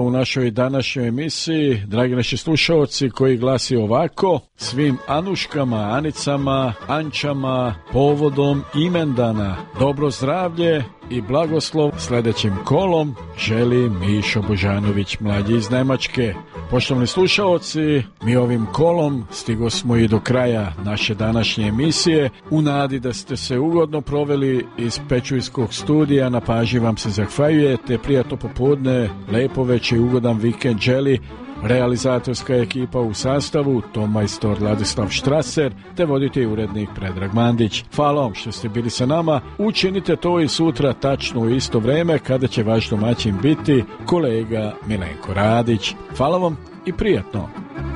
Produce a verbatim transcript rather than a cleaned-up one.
U našoj današnjoj emisiji, dragi naši slušalci, koji glasi ovako: svim Anuškama, Anicama, Ančama povodom imendana dobro zdravlje i blagoslov sljedećim kolom želi Mišo Božanović, mlađi iz Nemačke. Poštovani slušalci, mi ovim kolom stigo smo i do kraja naše današnje emisije. U nadi da ste se ugodno proveli iz Pečujskog studija, na pažnji vam se zahvaljujete. Prijatno popodne, lepo večer i ugodan vikend želi realizatorska ekipa u sastavu Tom majstor Ladislav Štraser te voditelj i urednik Predrag Mandić. Hvala vam što ste bili sa nama. Učinite to i sutra tačno u isto vreme kada će vaš domaćin biti kolega Milenko Radić. Hvala vam i prijatno.